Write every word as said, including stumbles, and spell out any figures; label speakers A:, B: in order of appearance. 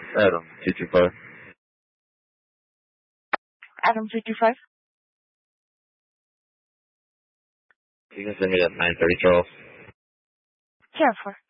A: Adam, two two five.
B: Adam two two five.
A: You can send me that nine thirty Charles.
B: ten four.